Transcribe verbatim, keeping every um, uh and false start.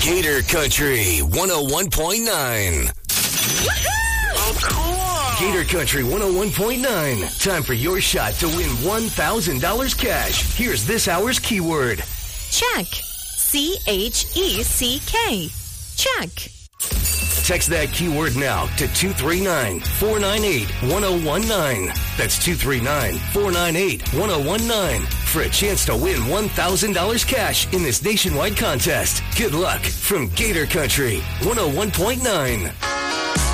Gator Country one oh one point nine. Oh, cool. Gator Country one oh one point nine. Time for your shot to win one thousand dollars cash. Here's this hour's keyword. Check. C H E C K. Check. Text that keyword now to two three nine, four nine eight, one oh one nine. That's two three nine, four nine eight, one oh one nine for a chance to win one thousand dollars cash in this nationwide contest. Good luck from Gator Country one oh one point nine.